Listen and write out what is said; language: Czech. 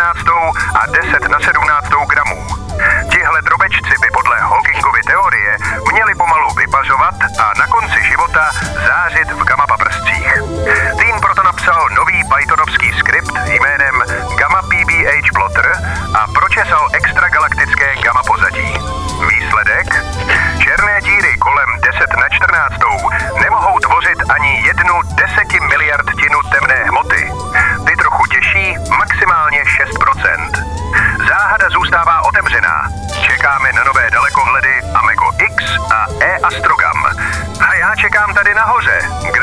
14 a 10 na 17 gramů. Tihle drobečci by podle Hawkingovy teorie měli pomalu vypařovat a na konci života zářit v gamma paprscích. Tým proto napsal nový pythonovský skript jménem Gamma PBH Plotter a pročesal extragalaktické gamma pozadí. Výsledek? Černé díry kolem 10 na 14 nemohou tvořit ani 1/10 miliardinu temné hmoty. Ty trochu těžší maximálně 6%. Záhada zůstává otevřená. Čekáme na nové dalekohledy Ameco X a E Astrogam. A já čekám tady nahoře,